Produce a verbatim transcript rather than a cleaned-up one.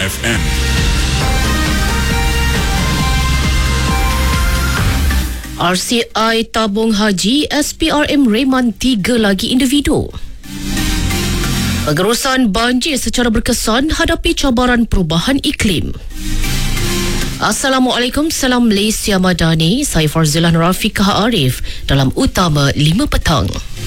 F M. R C I tabung haji S P R M reman tiga lagi individu. Pengurusan banjir secara berkesan hadapi cabaran perubahan iklim. Assalamualaikum, salam Malaysia Madani. Saya Farzilah Rafiqah Arif dalam Utama lima Petang.